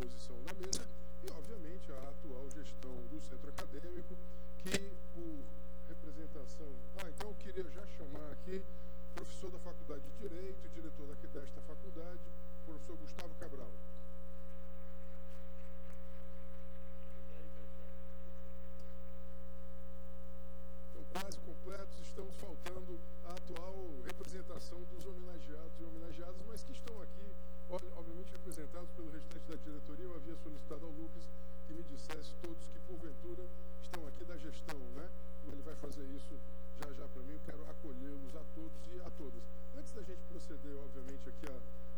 disposição da mesa e, obviamente, a atual gestão do centro acadêmico, que por representação... então eu queria já chamar aqui o professor da Faculdade de Direito, diretor desta faculdade, o professor Gustavo Cabral. Então, quase completos, estamos faltando a atual representação dos homenageados e homenageadas, mas que estão aqui, obviamente, representados pelo restante da diretoria. Eu havia solicitado ao Lucas que me dissesse todos que, porventura, estão aqui da gestão, né? Ele vai fazer isso já para mim. Eu quero acolhê-los a todos e a todas. Antes da gente proceder, obviamente, aqui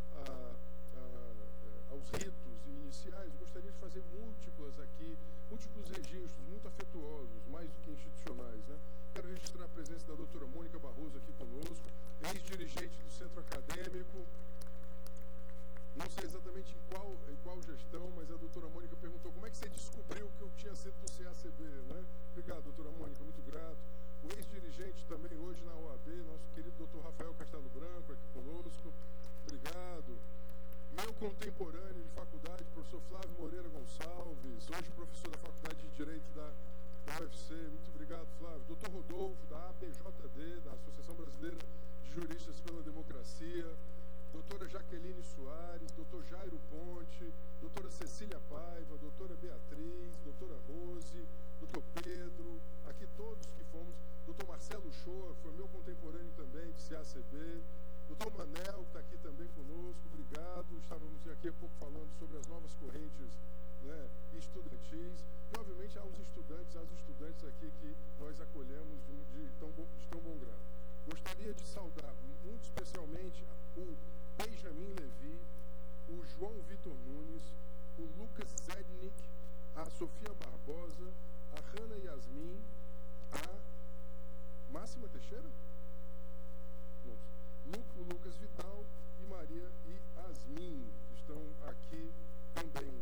aos ritos iniciais, gostaria de fazer múltiplos registros muito afetuosos, mais do que institucionais, né? Quero registrar a presença da doutora Mônica Barroso aqui conosco, ex-dirigente do centro acadêmico. Não sei exatamente em qual gestão, mas a doutora Mônica perguntou como é que você descobriu que eu tinha sido do CACB, né? Obrigado, doutora Mônica, muito grato. O ex-dirigente também hoje na OAB, nosso querido doutor Rafael Castelo Branco aqui conosco. Obrigado. Meu contemporâneo de faculdade, professor Flávio Moreira Gonçalves, hoje professor da Faculdade de Direito da UFC. Muito obrigado, Flávio. Doutor Rodolfo, da APJD, da Associação Brasileira de Juristas pela Democracia. Doutora Jaqueline Soares, doutor Jairo Ponte, doutora Cecília Paiva, doutora Beatriz, doutora Rose, doutor Pedro, aqui todos que fomos, doutor Marcelo Shoa, que foi meu contemporâneo também de CACB, doutor Manel, que está aqui também conosco, obrigado. Estávamos aqui há pouco falando sobre as novas correntes, né, estudantis, e obviamente aos estudantes, às estudantes aqui que nós acolhemos de tão bom grado. Gostaria de saudar muito especialmente o Benjamin Levi, o João Vitor Nunes, o Lucas Zednik, a Sofia Barbosa, a Hanna Yasmin, a Máxima Teixeira? O Lucas Vital e Maria e Asmin estão aqui também.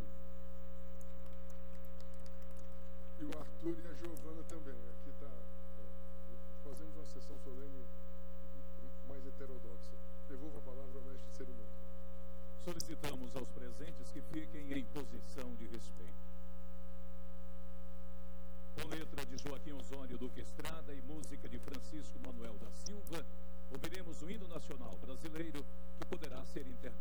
E o Arthur e a Giovana também. Aqui está. Fazemos uma sessão solene mais heterodoxa. Devolvo a palavra ao mestre de cerimônia. Solicitamos aos presentes que fiquem em posição de respeito. Com letra de Joaquim Osório Duque Estrada e música de Francisco Manuel da Silva, ouviremos o hino nacional brasileiro, que poderá ser interpretado